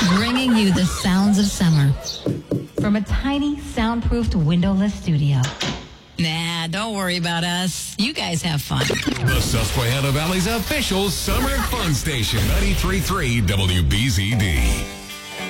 Bringing you the sounds of summer from a tiny, soundproofed, windowless studio. Nah, don't worry about us. You guys have fun. The Susquehanna Valley's official summer fun station, 93.3 WBZD.